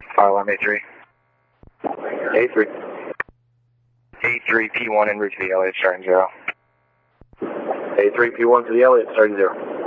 Fire alarm A3. A3. A3P1 en route to the Elliott, starting 0. A3P1 to the Elliott, starting 0.